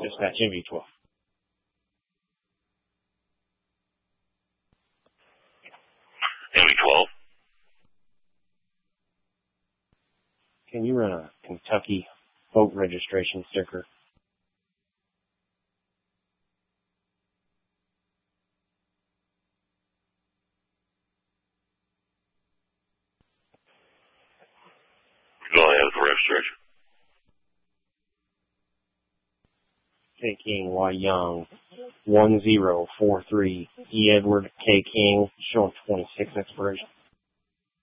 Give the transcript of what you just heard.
Dispatch MV12. MV12. Can you run a Kentucky boat registration sticker? Go ahead with the registration. K. King, Y. Young, 1043, E. Edward, K. King, showing 26 expiration.